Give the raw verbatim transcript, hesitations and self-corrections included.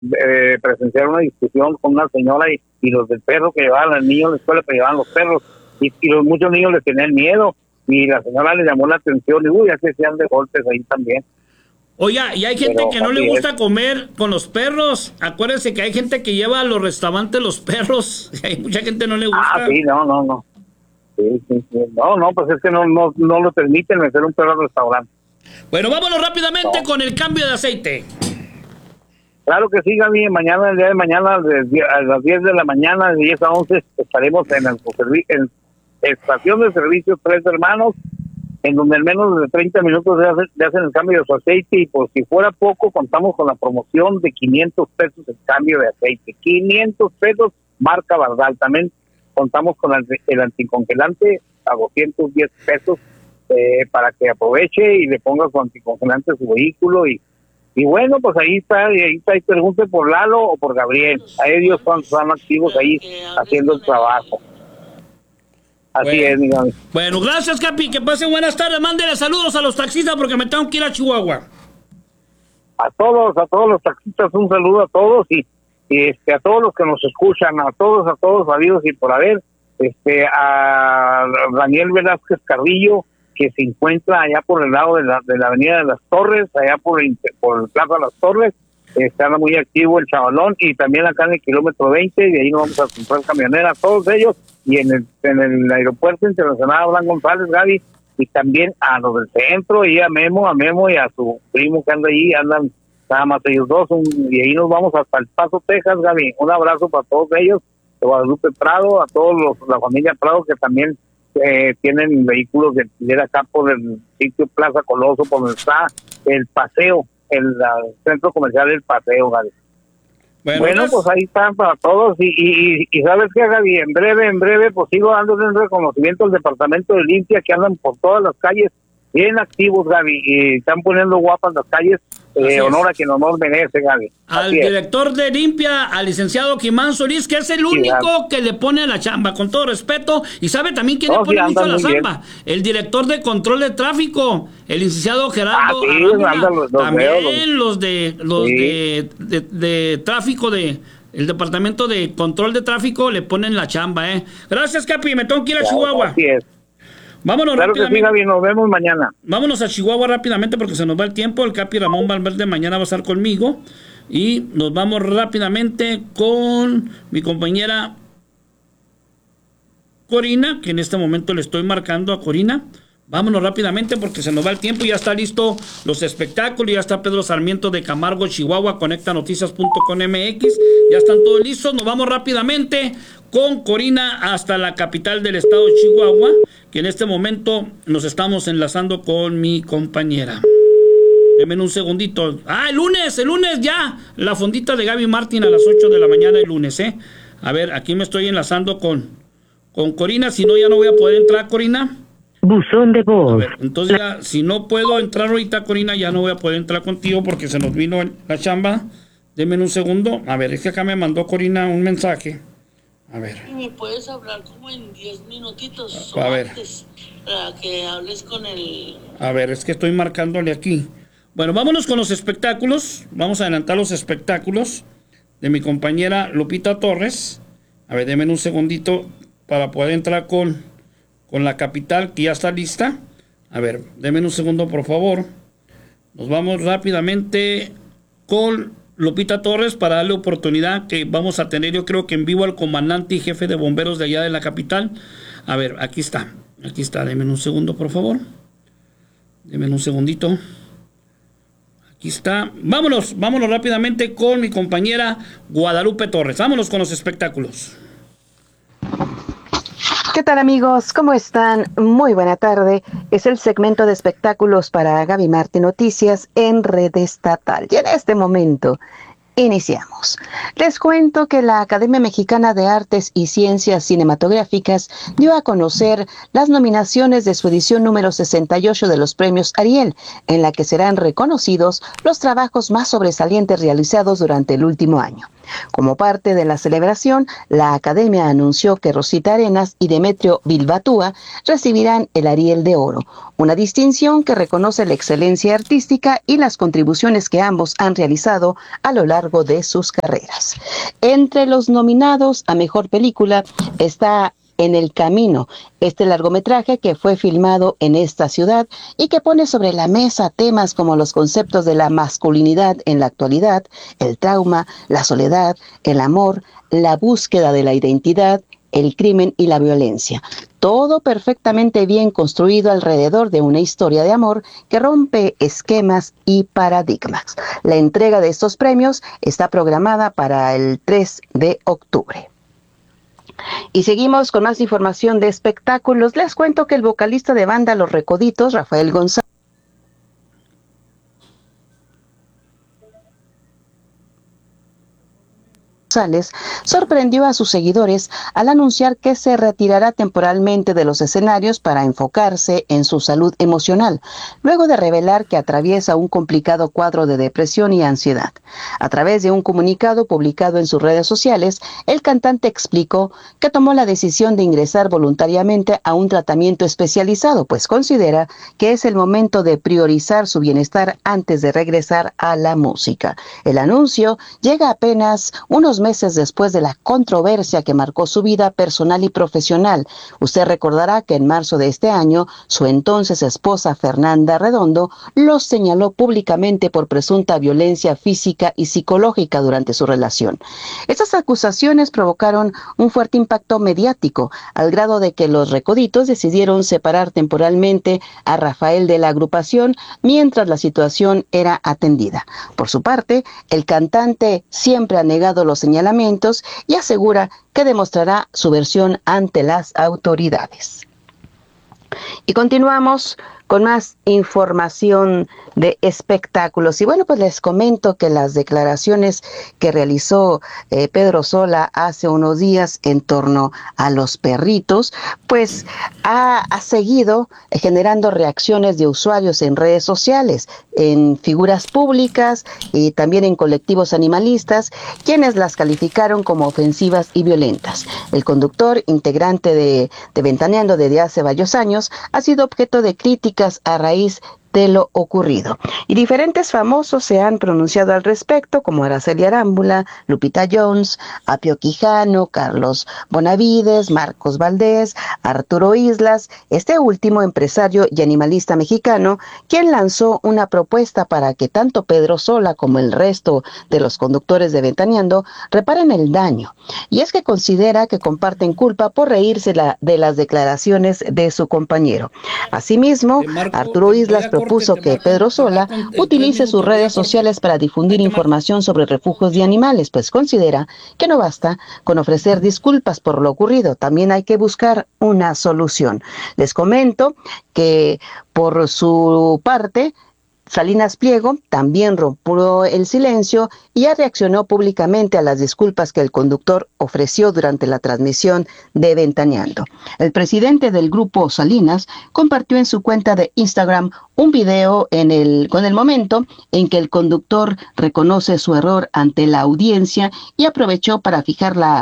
eh, presenciar una discusión con una señora y, y los del perro que llevaban al niño a la escuela, que llevaban los perros, y, y los, muchos niños les tenían miedo, y la señora le llamó la atención, y uy, ya se hacían de golpes ahí también. Oye, y hay gente Pero, que no le gusta es. comer con los perros. Acuérdense que hay gente que lleva a los restaurantes los perros. Hay mucha gente no le gusta. Ah, sí, no, no, no. Sí, sí, sí. No, no, pues es que no, no, no lo permiten meter un perro al restaurante. Bueno, vámonos rápidamente no. con el cambio de aceite. Claro que sí, Gaby. Mañana, el día de mañana, a las diez de la mañana, de diez a once, estaremos en el en estación de servicio Tres Hermanos, en donde en menos de treinta minutos le hacen, le hacen el cambio de su aceite, y por si fuera poco, contamos con la promoción de quinientos pesos el cambio de aceite. quinientos pesos, marca Bardal. También contamos con el, el anticongelante a doscientos diez pesos eh, para que aproveche y le ponga su anticongelante a su vehículo. Y, y bueno, pues ahí está, y ahí está, y pregunte por Lalo o por Gabriel. A ellos son, son activos ahí haciendo el trabajo. Así bueno. es, mi amigo. Bueno, gracias, Capi, que pase buenas tardes. Mándele saludos a los taxistas porque me tengo que ir a Chihuahua. A todos, a todos los taxistas, un saludo a todos, y, y este, a todos los que nos escuchan, a todos, a todos, sabidos y por haber, este, a Daniel Velázquez Carrillo, que se encuentra allá por el lado de la, de la Avenida de las Torres, allá por el, por el Plaza de las Torres. Está muy activo el chavalón, y también acá en el kilómetro veinte, y de ahí nos vamos a comprar camioneras, todos ellos, y en el en el aeropuerto internacional Abraham González, Gaby, y también a los del centro, y a Memo, a Memo y a su primo que anda ahí, andan nada más ellos dos, un, y ahí nos vamos hasta El Paso, Texas, Gaby. Un abrazo para todos ellos, de Guadalupe Prado, a todos los, la familia Prado, que también eh, tienen vehículos de alquiler acá por el sitio Plaza Coloso, por donde está el paseo, el, el centro comercial del Paseo, Gaby. Bueno, bueno pues ahí están para todos, y, y, y sabes qué, Gaby, en breve, en breve, pues sigo dándole un reconocimiento al departamento de limpia, que andan por todas las calles bien activos, Gaby, y están poniendo guapas las calles, eh, honor a quien honor merece, Gaby. Al Así director es. de limpia, al licenciado Quimán Solís, que es el único sí, que le pone a la chamba, con todo respeto, y sabe también quién no, le pone sí, mucho a la chamba, el director de control de tráfico, el licenciado Gerardo ah, sí, Arámbula, los, los también veo, los... los de los sí. de, de, de tráfico de el departamento de control de tráfico le ponen la chamba, eh. Gracias, Capi, me tengo que ir a claro, Chihuahua. Así es. Vámonos claro rápidamente. Que sí, Gaby, nos vemos mañana. Vámonos a Chihuahua rápidamente porque se nos va el tiempo. El Capi Ramón Valverde mañana va a estar conmigo. Y nos vamos rápidamente con mi compañera Corina, que en este momento le estoy marcando a Corina. Vámonos rápidamente porque se nos va el tiempo. Ya está listo los espectáculos. Ya está Pedro Sarmiento de Camargo, Chihuahua, conecta noticias punto com M X. Ya están todos listos. Nos vamos rápidamente con Corina hasta la capital del estado de Chihuahua, que en este momento nos estamos enlazando con mi compañera. Denme un segundito. Ah, el lunes, el lunes ya. La fondita de Gaby Martín a las ocho de la mañana el lunes, ¿eh? A ver, aquí me estoy enlazando con, con Corina. Si no, ya no voy a poder entrar, Corina. Buzón de voz. A ver, entonces ya, si no puedo entrar ahorita, Corina, ya no voy a poder entrar contigo porque se nos vino la chamba. Denme un segundo. A ver, es que acá me mandó Corina un mensaje. A ver. ¿Y me puedes hablar como en diez minutitos? A ver. Antes, para que hables con el... A ver, es que estoy marcándole aquí. Bueno, vámonos con los espectáculos. Vamos a adelantar los espectáculos de mi compañera Lupita Torres. A ver, denme un segundito para poder entrar con, con la capital, que ya está lista. A ver, denme un segundo, por favor. Nos vamos rápidamente con Lupita Torres para darle oportunidad que vamos a tener, yo creo que en vivo, al comandante y jefe de bomberos de allá de la capital. A ver, aquí está, aquí está, denme un segundo, por favor. Denme un segundito. Aquí está. Vámonos, vámonos rápidamente con mi compañera Guadalupe Torres. Vámonos con los espectáculos. ¿Qué tal, amigos? ¿Cómo están? Muy buena tarde. Es el segmento de espectáculos para Gaby Martín Noticias en Red Estatal. Y en este momento iniciamos. Les cuento que la Academia Mexicana de Artes y Ciencias Cinematográficas dio a conocer las nominaciones de su edición número sesenta y ocho de los premios Ariel, en la que serán reconocidos los trabajos más sobresalientes realizados durante el último año. Como parte de la celebración, la Academia anunció que Rosita Arenas y Demetrio Bilbatúa recibirán el Ariel de Oro, una distinción que reconoce la excelencia artística y las contribuciones que ambos han realizado a lo largo de sus carreras. Entre los nominados a Mejor Película está En el Camino, este largometraje que fue filmado en esta ciudad y que pone sobre la mesa temas como los conceptos de la masculinidad en la actualidad, el trauma, la soledad, el amor, la búsqueda de la identidad, el crimen y la violencia. Todo perfectamente bien construido alrededor de una historia de amor que rompe esquemas y paradigmas. La entrega de estos premios está programada para el tres de octubre. Y seguimos con más información de espectáculos. Les cuento que el vocalista de banda Los Recoditos, Rafael González, González sorprendió a sus seguidores al anunciar que se retirará temporalmente de los escenarios para enfocarse en su salud emocional, luego de revelar que atraviesa un complicado cuadro de depresión y ansiedad. A través de un comunicado publicado en sus redes sociales, el cantante explicó que tomó la decisión de ingresar voluntariamente a un tratamiento especializado, pues considera que es el momento de priorizar su bienestar antes de regresar a la música. El anuncio llega apenas unos meses después de la controversia que marcó su vida personal y profesional. Usted recordará que en marzo de este año, su entonces esposa Fernanda Redondo lo señaló públicamente por presunta violencia física y psicológica durante su relación. Estas acusaciones provocaron un fuerte impacto mediático, al grado de que los Recoditos decidieron separar temporalmente a Rafael de la agrupación mientras la situación era atendida. Por su parte, el cantante siempre ha negado los señalamientos y asegura que demostrará su versión ante las autoridades. Y continuamos con más información de espectáculos. Y bueno, pues les comento que las declaraciones que realizó eh, Pedro Sola hace unos días en torno a los perritos, pues ha, ha seguido generando reacciones de usuarios en redes sociales, en figuras públicas y también en colectivos animalistas, quienes las calificaron como ofensivas y violentas. El conductor, integrante de, de Ventaneando desde hace varios años, ha sido objeto de críticas a raíz de lo ocurrido. Y diferentes famosos se han pronunciado al respecto, como Araceli Arámbula, Lupita Jones, Apio Quijano, Carlos Bonavides, Marcos Valdés, Arturo Islas, este último empresario y animalista mexicano, quien lanzó una propuesta para que tanto Pedro Sola como el resto de los conductores de Ventaneando reparen el daño. Y es que considera que comparten culpa por reírse la, de las declaraciones de su compañero. Asimismo, Arturo Islas propuso que Pedro Sola utilice sus redes sociales para difundir información sobre refugios de animales, pues considera que no basta con ofrecer disculpas por lo ocurrido, también hay que buscar una solución. Les comento que por su parte, Salinas Pliego también rompió el silencio y ya reaccionó públicamente a las disculpas que el conductor ofreció durante la transmisión de Ventaneando. El presidente del grupo Salinas compartió en su cuenta de Instagram un video en el, con el momento en que el conductor reconoce su error ante la audiencia y aprovechó para fijar la